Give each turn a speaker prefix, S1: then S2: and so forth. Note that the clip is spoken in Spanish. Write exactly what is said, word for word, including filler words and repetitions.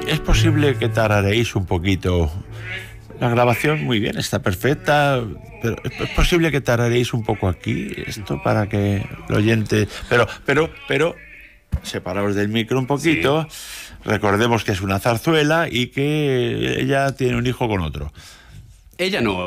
S1: es posible que tarareéis un poquito. La grabación muy bien, está perfecta, pero es posible que tarareéis un poco aquí esto para que el oyente, pero pero pero separaos del micro un poquito. Sí. Recordemos que es una zarzuela y que ella tiene un hijo con otro.
S2: Ella no.